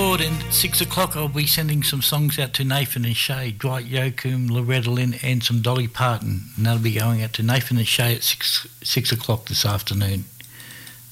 Lord, and at 6 o'clock I'll be sending some songs out to Nathan and Shay, Dwight Yoakam, Loretta Lynn, and some Dolly Parton. And that'll be going out to Nathan and Shay at 6 o'clock this afternoon.